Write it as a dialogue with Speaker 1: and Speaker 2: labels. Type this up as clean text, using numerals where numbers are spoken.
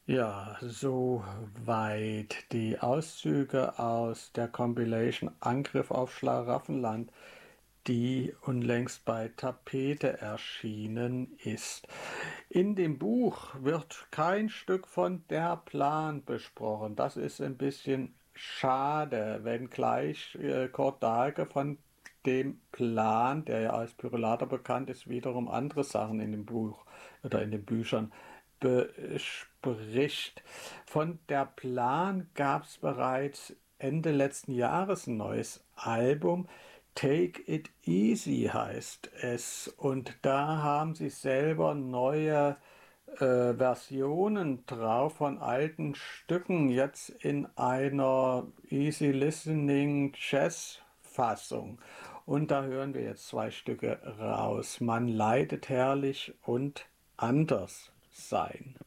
Speaker 1: Ja, soweit die Auszüge aus der Compilation Angriff auf Schlaraffenland, die unlängst bei Tapete erschienen ist. In dem Buch wird kein Stück von Der Plan besprochen. Das ist ein bisschen schade, wenngleich Kurt Dahlke von dem Plan, der ja als Pyrrolator bekannt ist, wiederum andere Sachen in dem Buch oder in den Büchern bespricht. Von Der Plan gab es bereits Ende letzten Jahres ein neues Album. Take It Easy heißt es. Und da haben sie selber neue Versionen drauf von alten Stücken, jetzt in einer Easy Listening Jazz Fassung. Und da hören wir jetzt zwei Stücke raus. Man leidet herrlich und anders sein.